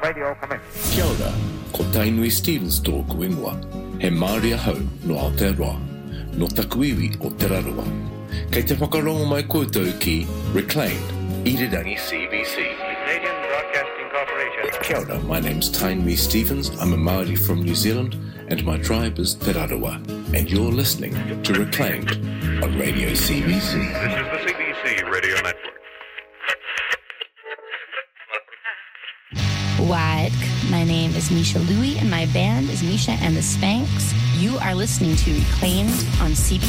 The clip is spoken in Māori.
Radio commence. Kia ora, ko Tainui Stevens tōku ingoa. He Māori ahau no Aotearoa, no takuiwi o Te Raroa. Kei te whakarongo mai koutou ki Reclaimed, Irirangi CBC. Canadian Broadcasting Corporation. Kia ora, my name's Tainui Stevens. I'm a Māori from New Zealand, and my tribe is Te Raroa. And you're listening to Reclaimed on Radio CBC. This is the CBC Radio Network. Wide. My name is Misha Louie, and my band is Misha and the Spanks. You are listening to Reclaimed on CBC.